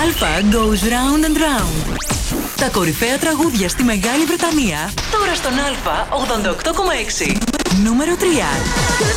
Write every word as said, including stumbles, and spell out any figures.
Αλφα goes round and round. Τα κορυφαία τραγούδια στη Μεγάλη Βρετανία, τώρα στον Αλφα ογδόντα οκτώ κόμμα έξι. Νούμερο τρία.